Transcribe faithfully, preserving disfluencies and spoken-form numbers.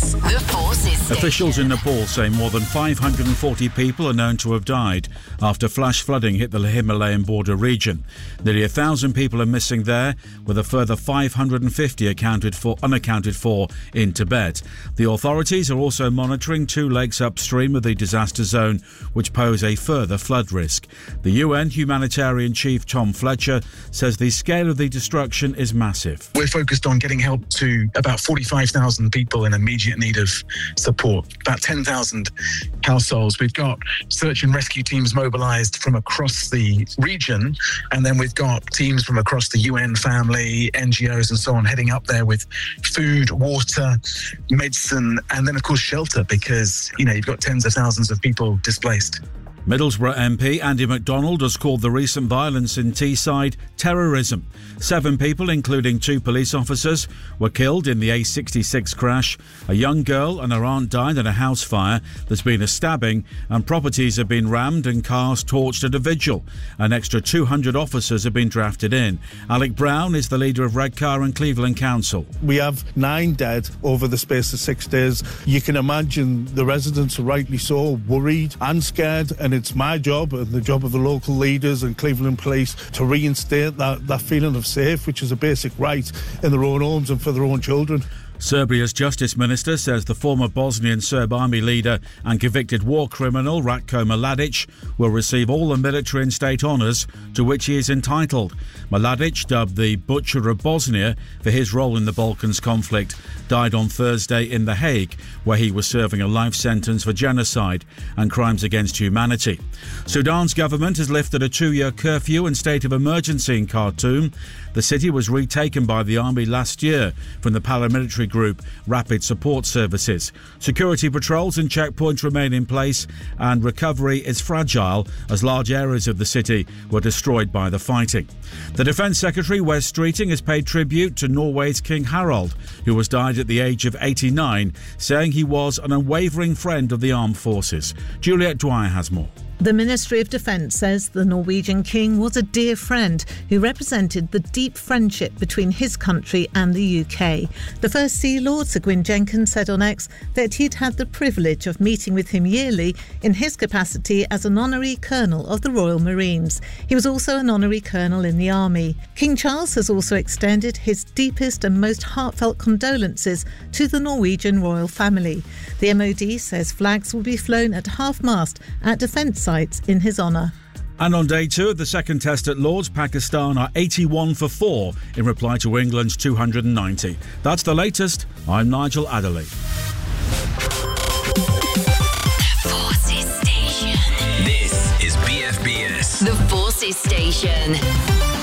The Forces Station. Officials in Nepal say more than five hundred forty people are known to have died after flash flooding hit the Himalayan border region. Nearly a thousand people are missing there, with a further five hundred fifty accounted for, unaccounted for in Tibet. The authorities are also monitoring two lakes upstream of the disaster zone, which pose a further flood risk. The U N humanitarian chief Tom Fletcher says the scale of the destruction is massive. We're focused on getting help to about forty-five thousand people in immediate need of support, about ten thousand households. We've got search and rescue teams mobilised from across the region, and then we've got teams from across the U N family, N G Os and so on heading up there with food, water, medicine, and then of course shelter, because, you know, you've got tens of thousands of people displaced. Middlesbrough M P Andy MacDonald has called the recent violence in Teesside terrorism. Seven people, including two police officers, were killed in the A sixty-six crash. A young girl and her aunt died in a house fire. There's been a stabbing and properties have been rammed and cars torched at a vigil. An extra two hundred officers have been drafted in. Alec Brown is the leader of Redcar and Cleveland Council. We have nine dead over the space of six days. You can imagine the residents are rightly so worried and scared, and it's my job and the job of the local leaders and Cleveland Police to reinstate that, that feeling of safe, which is a basic right in their own homes and for their own children. Serbia's Justice Minister says the former Bosnian Serb army leader and convicted war criminal Ratko Mladic will receive all the military and state honours to which he is entitled. Mladic, dubbed the Butcher of Bosnia for his role in the Balkans conflict, died on Thursday in The Hague, where he was serving a life sentence for genocide and crimes against humanity. Sudan's government has lifted a two-year curfew and state of emergency in Khartoum. The city was retaken by the army last year from the paramilitary group Rapid Support Services. Security patrols and checkpoints remain in place, and recovery is fragile as large areas of the city were destroyed by the fighting. The Defence Secretary, Wes Streeting, has paid tribute to Norway's King Harald, who has died at the age of eighty-nine, saying he was an unwavering friend of the armed forces. Juliet Dwyer has more. The Ministry of Defence says the Norwegian king was a dear friend who represented the deep friendship between his country and the U K. The First Sea Lord, Sir Gwyn Jenkins, said on X that he'd had the privilege of meeting with him yearly in his capacity as an honorary colonel of the Royal Marines. He was also an honorary colonel in the army. King Charles has also extended his deepest and most heartfelt condolences to the Norwegian royal family. The M O D says flags will be flown at half-mast at defence sites in his honour. And on day two of the second test at Lord's, Pakistan are eighty-one for four in reply to England's two hundred ninety. That's the latest. I'm Nigel Adderley. The Forces Station. This is B F B S. The Forces Station.